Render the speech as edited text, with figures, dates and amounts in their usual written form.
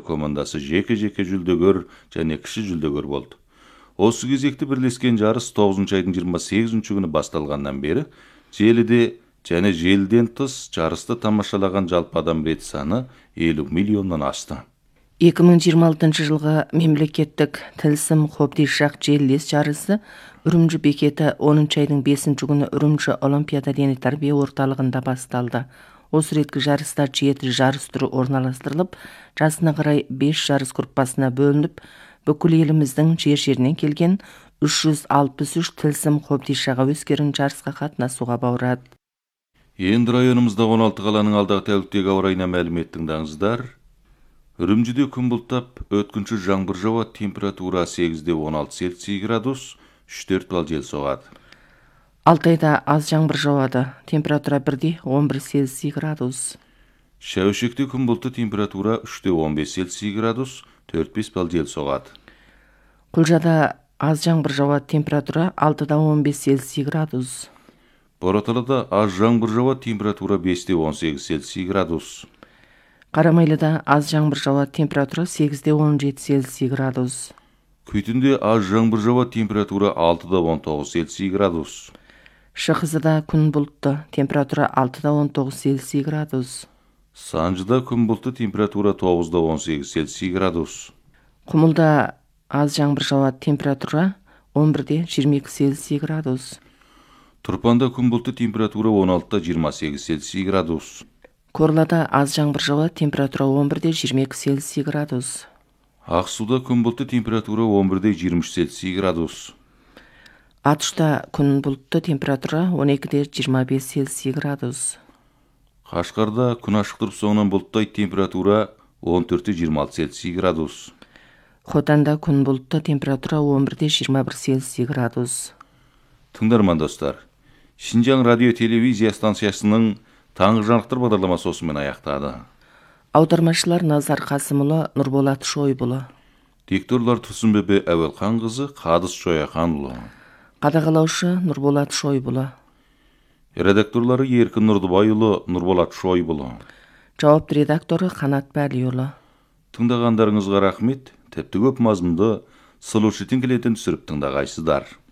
командасы жеке-жеке жүлдөгөр және кіші жүлдөгөр болды. Осы кезекте бірлескен жарыс 9 айдың 28 күні басталғаннан бері желіде және желіден тыс жарысты тамашалаған жалпы адам рет саны 50 миллионнан асты. 2026 жылғы мемлекеттік тылсым қобдишақ желілес жарысы Үрімжі бекеті 10 айдың 5 күні Үрімжі Олимпиада дене тәрбие орталығында басталды. Осы реткі жарыста 7 жарыс түрі орналастырылып, жасына қарай 5 жарыс группасына бөлініп, бүкіл еліміздің жер-жерінен келген 363 тылсым қобдишаға өскерін жарысқа қатынасуға баурады. Енді районымызда 16 қаланың алдағы тәуліктегі ауа райына мәлімет тыңдаңыздар. Үрімжіде күн бұлттап, өткінші жаңбыр жауады, температура 8-де 16 Цельсий градус, 3-4 балл жел соғады. Алтайда аз жаңбыр жауады, температура 1-де 11 Цельсий градус. Шәуешекте күн бұлтты, температура 3-де 15 Цельсий градус, 4-5 балл жел соғады. Құлжада аз жаңбыр жауады, температура 6-да 15 Цельсий градус. Бораталыда аз жаңбыр жауады, температура 5-де 18 Цельсий градус. Қарамайлыда аз жаңбыр жауады, температура 8-де 17 Цельсий градус. Күйтінде аз жаңбыр жауады, температура 6-да 19 Цельсий градус. Шығызыда күн бұлтты, температура 6-да 19 Цельсий градус. Санжыда күн бұлтты, температура 9-да 18 Цельсий градус. Құмылда аз жаңбыр жауады, температура 11-де 22 Цельсий градус. Тұрпанда күн бұлтты, температура 16-да 28 Цельсий градус. Корлада аз жаңбыр жауады, температура 11-де 22 Цельсий градус. Ақсуда күн бұлтты, температура 11-де 23 Цельсий градус. Атышта күн бұлтты, температура 12-де 25 Цельсий градус. Қашқарда күн ашық тұрып, соңынан бұлттай, температура 14-де 26 Цельсий градус. Хотанда күн бұлтты, температура 11-де 21 Цельсий градус. Тыңдарман достар, Шинжаң радио телевизия станциясының таңғы жаңалықтар бағдарламасы осымен аяқтады. Аудармашылар Назар Қасымұлы, Нұрболат Шойбұлы. Дикторлар Тұрсынбебе Әуелханқызы, Қадыс Шояханұлы. Қадағалаушы Нұрболат Шойбұлы. Редакторлары Еркін Нұрдыбайұлы, Нұрболат Шойбұлы. Жауапты редакторы Қанат Бәлиұлы. Тыңдағандарыңызға рахмет, тіпті көп мазмұнды, сұлу шетін келетін түсіріп тыңдағайсыздар.